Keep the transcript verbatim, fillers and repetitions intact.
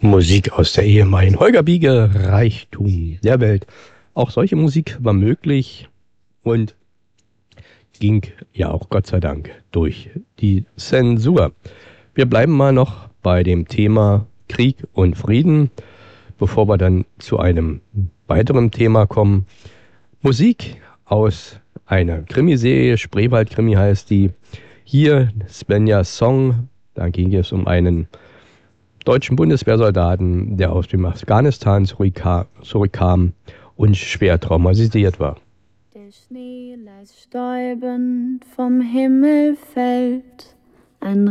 Musik aus der ehemaligen Holger Biege Reichtum der Welt. Auch solche Musik war möglich und ging ja auch Gott sei Dank durch die Zensur. Wir bleiben mal noch bei dem Thema Krieg und Frieden, bevor wir dann zu einem weiteren Thema kommen. Musik aus einer Krimiserie, Spreewald-Krimi heißt die. Hier Svenjas Song, da ging es um einen deutschen Bundeswehrsoldaten, der aus dem Afghanistan zurückka- zurückkam und schwer traumatisiert war. Der Schnee leicht stäubend vom Himmel fällt, ein